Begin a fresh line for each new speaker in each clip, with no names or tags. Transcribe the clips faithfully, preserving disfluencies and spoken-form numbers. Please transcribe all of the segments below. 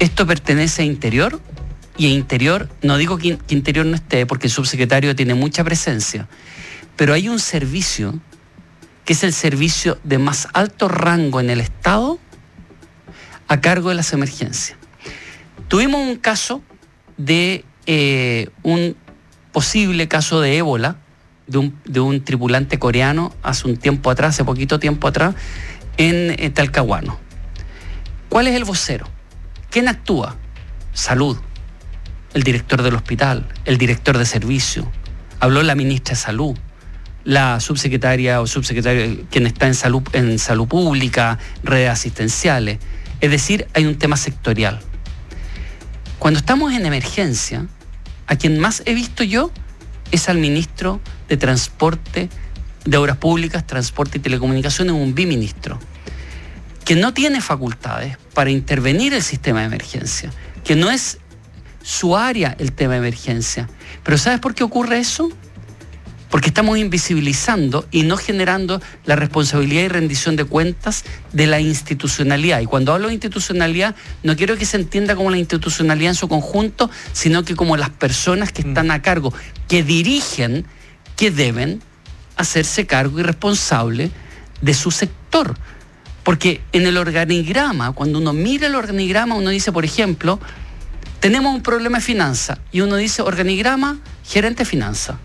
Esto pertenece a Interior, y a Interior, no digo que, que Interior no esté, porque el subsecretario tiene mucha presencia, pero hay un servicio que es el servicio de más alto rango en el Estado a cargo de las emergencias. Tuvimos un caso de eh, un posible caso de ébola de un, de un tripulante coreano hace un tiempo atrás, hace poquito tiempo atrás, en, en Talcahuano. ¿Cuál es el vocero? ¿Quién actúa? Salud. El director del hospital, el director de servicio. Habló la ministra de Salud, la subsecretaria o subsecretario, quien está en salud, en salud pública, redes asistenciales. Es decir, hay un tema sectorial. Cuando estamos en emergencia, a quien más he visto yo es al ministro de Transporte, de Obras Públicas, Transporte y Telecomunicaciones, un biministro, que no tiene facultades para intervenir el sistema de emergencia, que no es su área el tema de emergencia. Pero ¿sabes por qué ocurre eso? Porque estamos invisibilizando y no generando la responsabilidad y rendición de cuentas de la institucionalidad. Y cuando hablo de institucionalidad, no quiero que se entienda como la institucionalidad en su conjunto, sino que como las personas que están a cargo, que dirigen, que deben hacerse cargo y responsable de su sector. Porque en el organigrama, cuando uno mira el organigrama, uno dice, por ejemplo, tenemos un problema de finanzas, y uno dice, organigrama, gerente de finanzas.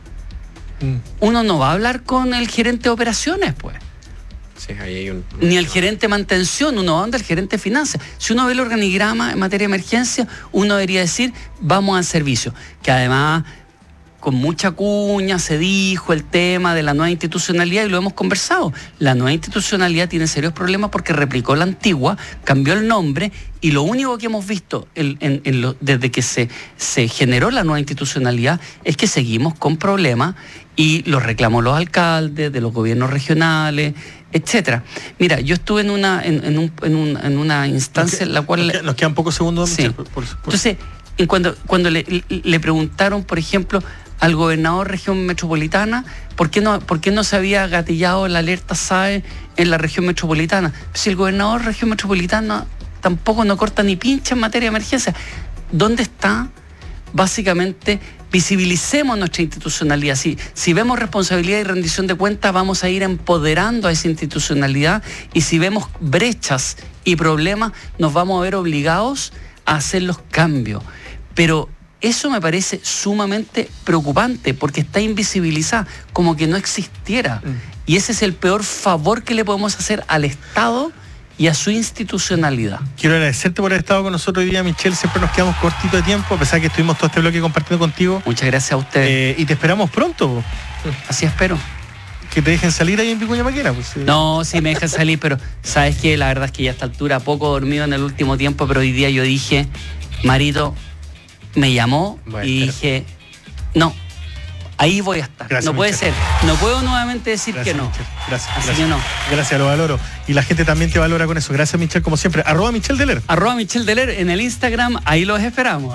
Uno no va a hablar con el gerente de operaciones, pues.
Sí, ahí hay un...
Ni el gerente de mantención, uno va donde el gerente de finanzas. Si uno ve el organigrama en materia de emergencia, uno debería decir, vamos al servicio. Que además, con mucha cuña, se dijo el tema de la nueva institucionalidad y lo hemos conversado. La nueva institucionalidad tiene serios problemas porque replicó la antigua, cambió el nombre, y lo único que hemos visto en, en, en lo, desde que se, se generó la nueva institucionalidad es que seguimos con problemas, y los reclamos los alcaldes, de los gobiernos regionales, etcétera. Mira, yo estuve en una, en, en un, en un, en una instancia en la cual...
Nos, queda, nos quedan pocos segundos.
Sí.
Por, por, por...
Entonces, en cuando, cuando le, le preguntaron, por ejemplo, al gobernador de región metropolitana, ¿por qué no, por qué no se había gatillado la alerta S A E en la región metropolitana? Si el gobernador de región metropolitana tampoco no corta ni pincha en materia de emergencia. ¿Dónde está? Básicamente, visibilicemos nuestra institucionalidad. Si, si vemos responsabilidad y rendición de cuentas, vamos a ir empoderando a esa institucionalidad, y si vemos brechas y problemas, nos vamos a ver obligados a hacer los cambios. Pero eso me parece sumamente preocupante, porque está invisibilizada, como que no existiera. Mm. Y ese es el peor favor que le podemos hacer al Estado y a su institucionalidad.
Quiero agradecerte por haber estado con nosotros hoy día, Michelle. Siempre nos quedamos cortito de tiempo, a pesar de que estuvimos todo este bloque compartiendo contigo.
Muchas gracias a ustedes.
Eh, y te esperamos pronto.
Así espero.
Que te dejen salir ahí en Vicuña Maquena. Pues, eh.
No, sí me dejan salir, pero ¿sabes qué? La verdad es que ya a esta altura poco dormido en el último tiempo, pero hoy día yo dije, Marito me llamó bueno, y dije, no, ahí voy a estar. Gracias, no puede Michelle. ser. No puedo nuevamente decir
gracias,
que no.
Michelle. Gracias.
Así
gracias.
que no.
Gracias, lo valoro. Y la gente también te valora con eso. Gracias, Michelle, como siempre. Arroba Michelle Deler.
Arroba Michelle Deler en el Instagram. Ahí los esperamos.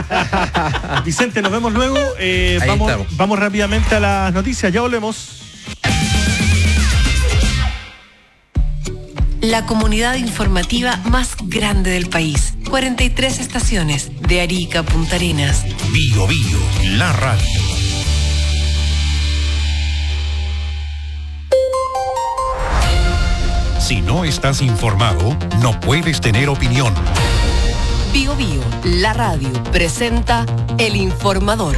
Vicente, nos vemos luego. Eh, vamos, vamos rápidamente a las noticias. Ya volvemos.
La comunidad informativa más grande del país. cuarenta y tres estaciones, de Arica a Punta Arenas.
Bio Bio, la radio. Si no estás informado, no puedes tener opinión.
Bio Bio, la radio, presenta El Informador.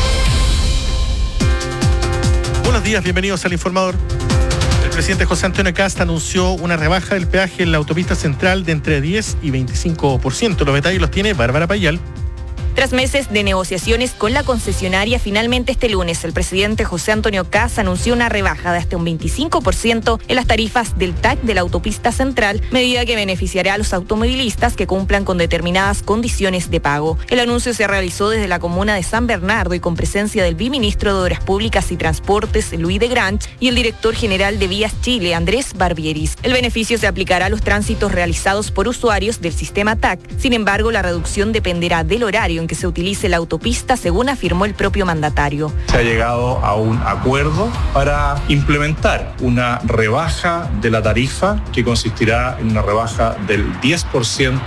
Buenos días, bienvenidos al Informador. El presidente José Antonio Kast anunció una rebaja del peaje en la autopista central de entre diez y veinticinco por ciento. Los detalles los tiene Bárbara Payal.
Tras meses de negociaciones con la concesionaria, finalmente este lunes el presidente José Antonio Kast anunció una rebaja de hasta un veinticinco por ciento en las tarifas del T A C de la autopista central, medida que beneficiará a los automovilistas que cumplan con determinadas condiciones de pago. El anuncio se realizó desde la comuna de San Bernardo y con presencia del viceministro de Obras Públicas y Transportes, Luis de Grange, y el director general de Vías Chile, Andrés Barbieris. El beneficio se aplicará a los tránsitos realizados por usuarios del sistema T A C. Sin embargo, la reducción dependerá del horario en que se utilice la autopista, según afirmó el propio mandatario.
Se ha llegado a un acuerdo para implementar una rebaja de la tarifa que consistirá en una rebaja del diez por ciento